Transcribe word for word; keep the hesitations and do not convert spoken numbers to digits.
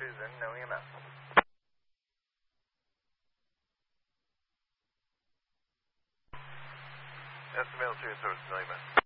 Susan, no E M S. Estimated Sirius Service, no E M S.